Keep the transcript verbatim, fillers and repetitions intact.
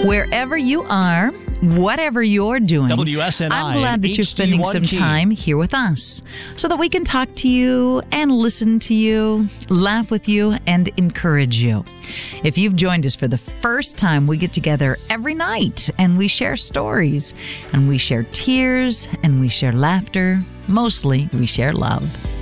Wherever you are, whatever you're doing, W S N I I'm glad that you're H D spending one some T. time here with us so that we can talk to you and listen to you, laugh with you, and encourage you. If you've joined us for the first time, we get together every night and we share stories and we share tears and we share laughter. Mostly, we share love.